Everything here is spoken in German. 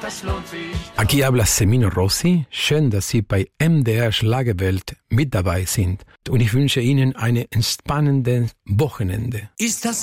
das lohnt sich. Aquí habla Semino Rossi. Schön, dass Sie bei MDR Schlagerwelt mit dabei sind. Und ich wünsche Ihnen eine entspannende Wochenende. Ist das